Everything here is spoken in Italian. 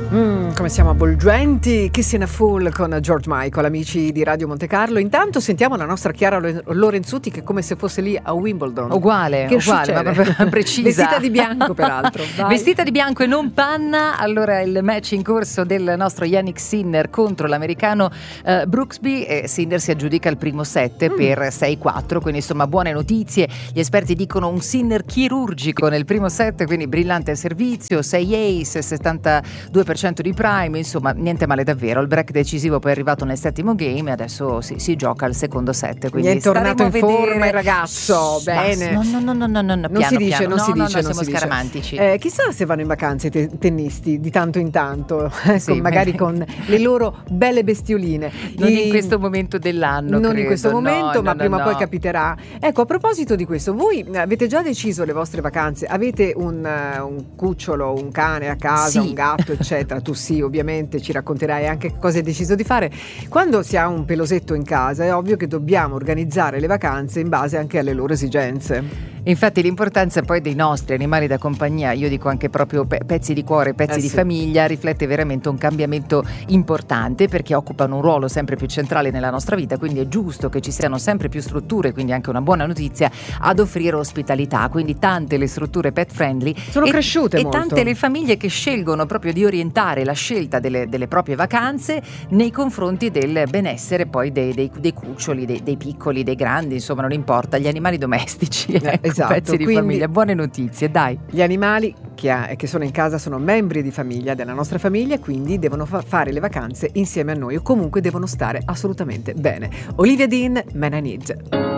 Come siamo avvolgenti. Kissing a Fool con George Michael, amici di Radio Monte Carlo. Intanto sentiamo la nostra Chiara Lorenzutti, che è come se fosse lì a Wimbledon. Uguale, ma proprio precisa. Vestita di bianco, peraltro. Vai. Vestita di bianco e non panna. Allora, il match in corso del nostro Jannik Sinner contro l'americano Brooksby, e Sinner si aggiudica il primo set per 6-4, quindi insomma buone notizie. Gli esperti dicono un Sinner chirurgico nel primo set, quindi brillante al servizio, 6 ace, 72% di prime, insomma niente male davvero. Il break decisivo poi è arrivato nel settimo game e adesso si gioca al secondo set, quindi è tornato in forma il ragazzo. Bene. No, non piano, si dice, piano. non si dice, siamo scaramantici. Chissà se vanno in vacanza i tennisti di tanto in tanto, Sì, magari con le loro belle bestioline. Non in questo momento dell'anno, non credo. in questo momento, ma prima o poi no. capiterà. Ecco, a proposito di questo, voi avete già deciso le vostre vacanze? Avete un cucciolo, un cane a casa, Sì. un gatto, eccetera? Tu sì, ovviamente ci racconterai anche cosa hai deciso di fare. Quando si ha un pelosetto in casa è ovvio che dobbiamo organizzare le vacanze in base anche alle loro esigenze. Infatti l'importanza poi dei nostri animali da compagnia, io dico anche proprio pezzi di cuore, pezzi di sì. famiglia, riflette veramente un cambiamento importante, perché occupano un ruolo sempre più centrale nella nostra vita, quindi è giusto che ci siano sempre più strutture, quindi anche una buona notizia, ad offrire ospitalità, quindi tante le strutture pet friendly Sono cresciute e molto. tante le famiglie che scelgono proprio di orientare la scelta delle proprie vacanze nei confronti del benessere poi dei cuccioli, dei piccoli, dei grandi, insomma non importa, gli animali domestici. Ecco. Esatto, Pezzi di quindi famiglia, buone notizie, dai. gli animali che sono in casa sono membri di famiglia, della nostra famiglia, quindi devono fare le vacanze insieme a noi o comunque devono stare assolutamente bene. Olivia Dean, Man I Need.